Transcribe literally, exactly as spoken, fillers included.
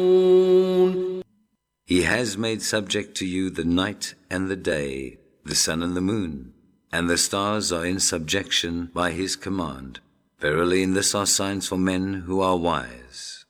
He has made subject to you the night and the day, the sun and the moon, and the stars are in subjection by his command. Verily in this are signs for men who are wise.